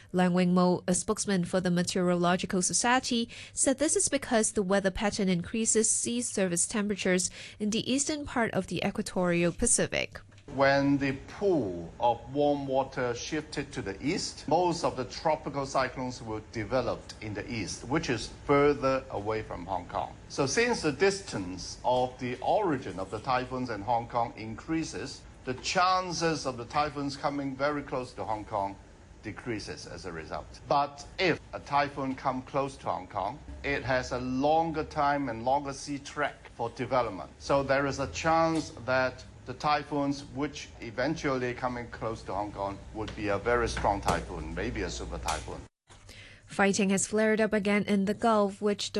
Lang Wing-mo, a spokesman for the Meteorological Society, said this is because the weather pattern increases sea surface temperatures in the eastern part of the equatorial Pacific. When the pool of warm water shifted to the east, most of the tropical cyclones were developed in the east, which is further away from Hong Kong. So since the distance of the origin of the typhoons in Hong Kong increases, the chances of the typhoons coming very close to Hong Kong decreases as a result. But if a typhoon comes close to Hong Kong, it has a longer time and longer sea track for development. So there is a chance that the typhoons which eventually coming close to Hong Kong would be a very strong typhoon, maybe a super typhoon. Fighting has flared up again in the Gulf, with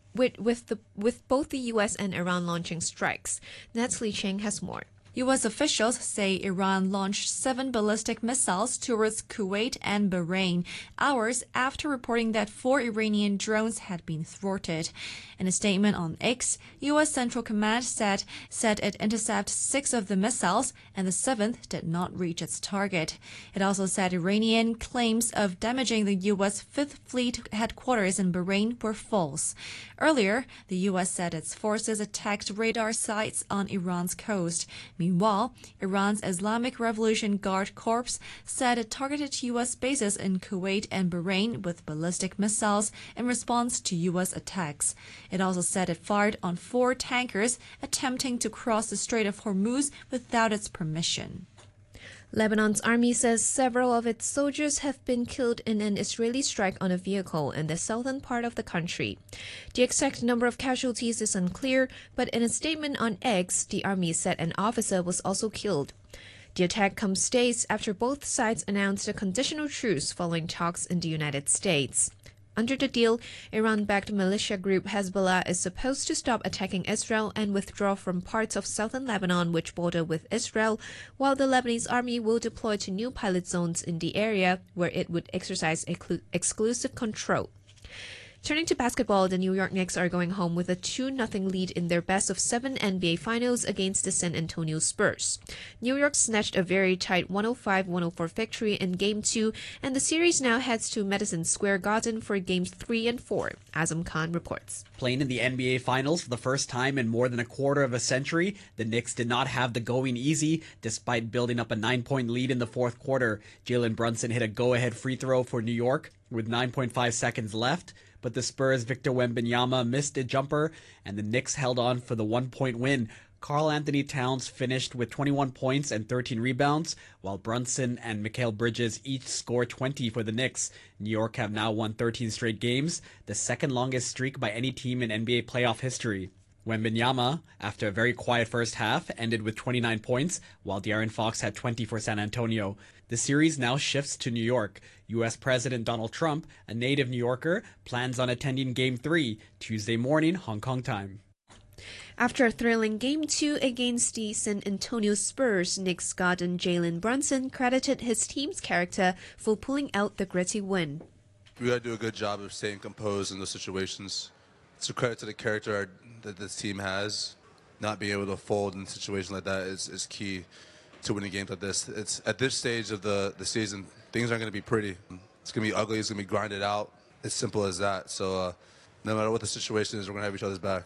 both the U.S. and Iran launching strikes. Natalie Cheng has more. U.S. officials say Iran launched 7 ballistic missiles towards Kuwait and Bahrain, hours after reporting that 4 Iranian drones had been thwarted. In a statement on X, U.S. Central Command said it intercepted 6 of the missiles and the 7th did not reach its target. It also said Iranian claims of damaging the U.S. 5th Fleet headquarters in Bahrain were false. Earlier, the U.S. said its forces attacked radar sites on Iran's coast. Meanwhile, Iran's Islamic Revolution Guard Corps said it targeted U.S. bases in Kuwait and Bahrain with ballistic missiles in response to U.S. attacks. It also said it fired on 4 tankers attempting to cross the Strait of Hormuz without its permission. Lebanon's army says several of its soldiers have been killed in an Israeli strike on a vehicle in the southern part of the country. The exact number of casualties is unclear, but in a statement on X, the army said an officer was also killed. The attack comes days after both sides announced a conditional truce following talks in the United States. Under the deal, Iran-backed militia group Hezbollah is supposed to stop attacking Israel and withdraw from parts of southern Lebanon which border with Israel, while the Lebanese army will deploy to new pilot zones in the area where it would exercise exclusive control. Turning to basketball, the New York Knicks are going home with a 2-0 lead in their best-of-7 NBA Finals against the San Antonio Spurs. New York snatched a very tight 105-104 victory in Game 2, and the series now heads to Madison Square Garden for Games 3 and 4. Azam Khan reports. Playing in the NBA Finals for the first time in more than a quarter of a century, the Knicks did not have the going easy despite building up a 9-point lead in the fourth quarter. Jalen Brunson hit a go-ahead free throw for New York with 9.5 seconds left, but the Spurs' Victor Wembanyama missed a jumper, and the Knicks held on for the 1-point win. Karl Anthony Towns finished with 21 points and 13 rebounds, while Brunson and Mikal Bridges each scored 20 for the Knicks. New York have now won 13 straight games, the second longest streak by any team in NBA playoff history. Wembanyama, after a very quiet first half, ended with 29 points, while De'Aaron Fox had 20 for San Antonio. The series now shifts to New York. U.S. President Donald Trump, a native New Yorker, plans on attending Game 3, Tuesday morning, Hong Kong time. After a thrilling Game 2 against the San Antonio Spurs, Knicks guardian Jalen Brunson credited his team's character for pulling out the gritty win. We got to do a good job of staying composed in those situations. It's a credit to the character that this team has. Not being able to fold in situations like that is key to winning games like this. It's at this stage of the season, things aren't going to be pretty. It's going to be ugly. It's going to be grinded out. It's simple as that. So no matter what the situation is, we're going to have each other's back.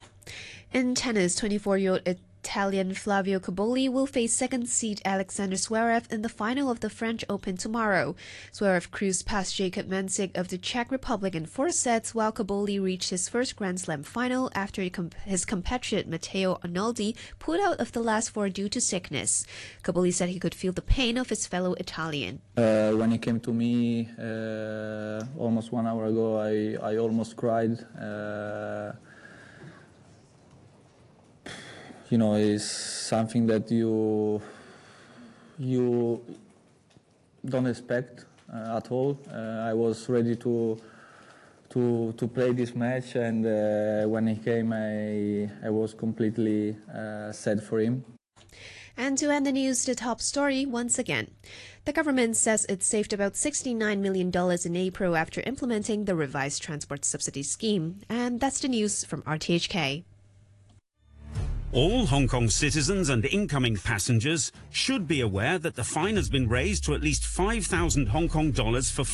In tennis, 24-year-old Italian Flavio Cobolli will face second seed Alexander Zverev in the final of the French Open tomorrow. Zverev cruised past Jakob Mensik of the Czech Republic in 4 sets, while Cobolli reached his first Grand Slam final after his compatriot Matteo Arnoldi pulled out of the last 4 due to sickness. Cobolli said he could feel the pain of his fellow Italian. When he came to me almost 1 hour ago, I almost cried. You know, it's something that you don't expect at all. I was ready to play this match, and when he came, I was completely sad for him. And to end the news, the top story once again. The government says it saved about $69 million in April after implementing the revised transport subsidy scheme. And that's the news from RTHK. All Hong Kong citizens and incoming passengers should be aware that the fine has been raised to at least 5,000 Hong Kong dollars for